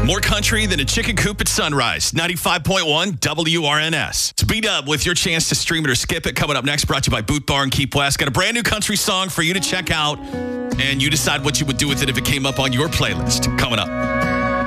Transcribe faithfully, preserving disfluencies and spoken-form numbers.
More country than a chicken coop at sunrise. ninety-five point one W R N S. Speed up with your chance to stream it or skip it. Coming up next, brought to you by Boot Bar and Keep West. Got a brand new country song for you to check out, and you decide what you would do with it if it came up on your playlist. Coming up.